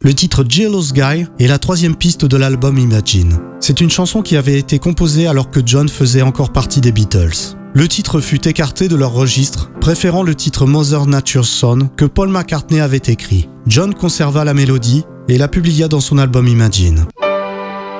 Le titre Jealous Guy est la troisième piste de l'album Imagine. C'est une chanson qui avait été composée alors que John faisait encore partie des Beatles. Le titre fut écarté de leur registre, préférant le titre Mother Nature's Son que Paul McCartney avait écrit. John conserva la mélodie et la publia dans son album Imagine.